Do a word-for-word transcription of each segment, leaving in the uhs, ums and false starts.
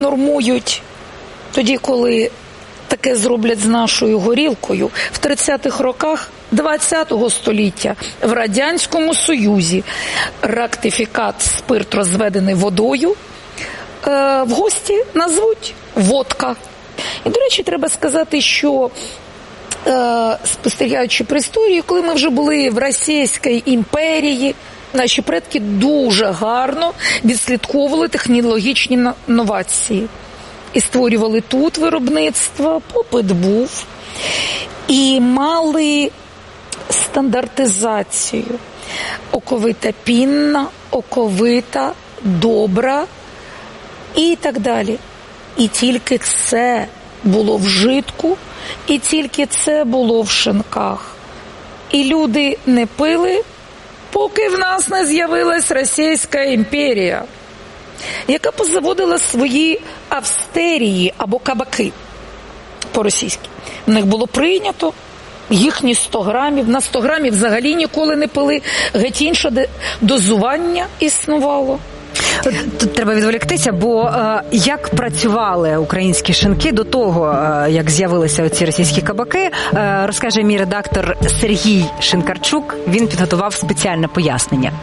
нормують тоді, коли таке зроблять з нашою горілкою. В тридцятих роках ХХ століття в Радянському Союзі рактифікат спирт, розведений водою, в гості назвуть водка. І, до речі, треба сказати, що спостерігаючи при історії, коли ми вже були в Російській імперії, наші предки дуже гарно відслідковували технологічні новації. І створювали тут виробництво, попит був. І мали стандартизацію. Оковита пінна, оковита, добра і так далі. І тільки це було в житку, і тільки це було в шинках. І люди не пили, поки в нас не з'явилась Російська імперія, яка позаводила свої австерії або кабаки по-російськи. В них було прийнято їхні сто грамів. На сто грамів взагалі ніколи не пили. Геть інше дозування існувало. Тут треба відволіктися, бо е, як працювали українські шинки до того, е, як з'явилися оці російські кабаки, е, розкаже мій редактор Сергій Шинкарчук. Він підготував спеціальне пояснення.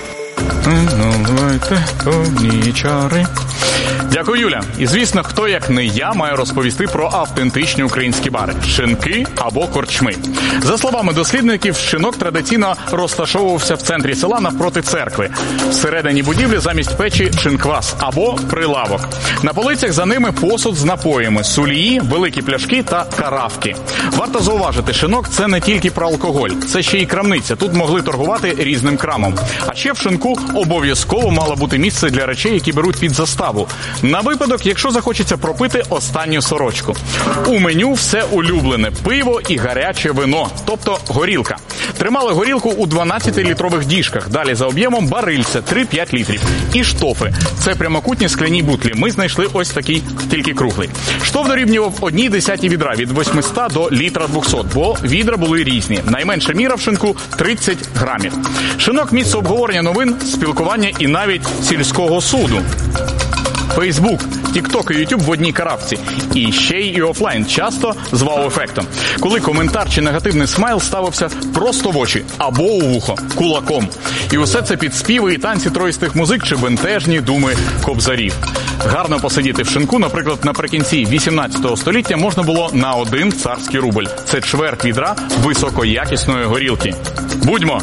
Дякую, Юля. І, звісно, хто, як не я, має розповісти про автентичні українські бари – шинки або корчми. За словами дослідників, шинок традиційно розташовувався в центрі села навпроти церкви. Всередині будівлі замість печі – шинквас або прилавок. На полицях за ними посуд з напоями – сулії, великі пляшки та каравки. Варто зауважити, шинок – це не тільки про алкоголь, це ще й крамниця. Тут могли торгувати різним крамом. А ще в шинку обов'язково мало бути місце для речей, які беруть під заставу. На випадок, якщо захочеться пропити останню сорочку. У меню все улюблене – пиво і гаряче вино, тобто горілка. Тримали горілку у дванадцятилітрових діжках, далі за об'ємом барильця три-п'ять літрів. І штофи – це прямокутні скляні бутлі. Ми знайшли ось такий, тільки круглий. Штоф дорівнював одній десятій відра від восьмисот до літра двохсот, бо відра були різні. Найменша міра в шинку – тридцять грамів. Шинок – місце обговорення новин, спілкування і навіть сільського суду. Фейсбук, Тік-Ток і Ютуб в одній каравці. І ще й і офлайн, часто з вау-ефектом. Коли коментар чи негативний смайл ставився просто в очі або у вухо, кулаком. І усе це під співи і танці троїстих музик чи бентежні думи кобзарів. Гарно посидіти в шинку, наприклад, наприкінці вісімнадцятого століття можна було на один царський рубль. Це чверть відра високоякісної горілки. Будьмо!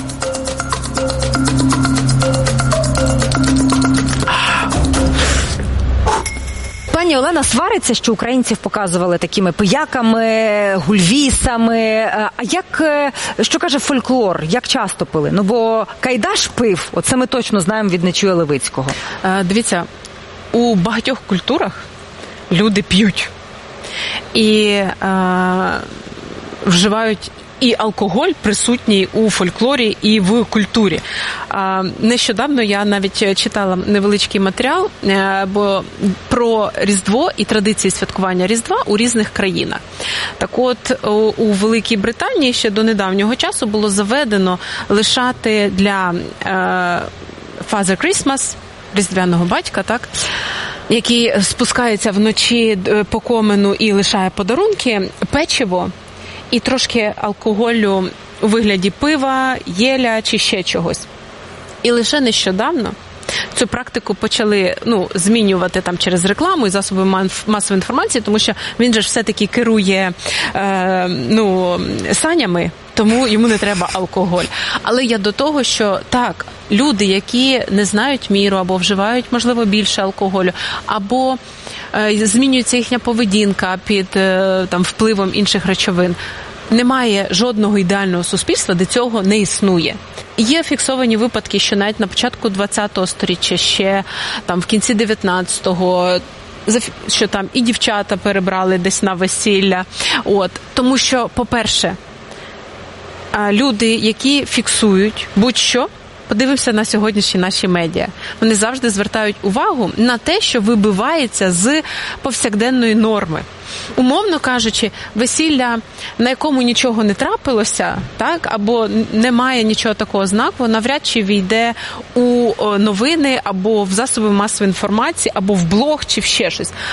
Пані Олена свариться, що українців показували такими пияками, гульвісами. А як, що каже фольклор, як часто пили? Ну, бо Кайдаш пив, оце ми точно знаємо від Нечуя Левицького. Дивіться, у багатьох культурах люди п'ють. І е, вживають і алкоголь присутній у фольклорі і в культурі. Нещодавно я навіть читала невеличкий матеріал бо про Різдво і традиції святкування Різдва у різних країнах. Так от, у Великій Британії ще до недавнього часу було заведено лишати для Father Christmas, Різдвяного батька, так, який спускається вночі по комену і лишає подарунки, печиво і трошки алкоголю у вигляді пива, єля чи ще чогось. І лише нещодавно цю практику почали ну, змінювати там через рекламу і засоби масової інформації, тому що він же ж все-таки керує е, ну, санями, тому йому не треба алкоголь. Але я до того, що так, люди, які не знають міру або вживають, можливо, більше алкоголю, або е, змінюється їхня поведінка під е, там, впливом інших речовин, немає жодного ідеального суспільства, де цього не існує. Є фіксовані випадки, що навіть на початку ХХ століття, ще там в кінці дев'ятнадцятого, що там і дівчата перебрали десь на весілля. От. Тому що, по-перше, люди, які фіксують будь-що, Подивимося на сьогоднішні наші медіа. Вони завжди звертають увагу на те, що вибивається з повсякденної норми. Умовно кажучи, весілля, на якому нічого не трапилося, так, або немає нічого такого знаку, навряд чи війде у новини, або в засоби масової інформації, або в блог, чи в ще щось.